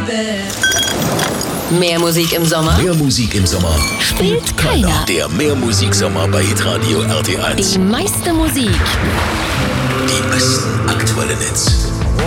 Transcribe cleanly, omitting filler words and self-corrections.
Mehr Musik im Sommer? Mehr Musik im Sommer Spielt keiner. Der Mehrmusiksommer bei Hitradio RT1. Die meiste Musik. Die besten aktuellen Hits.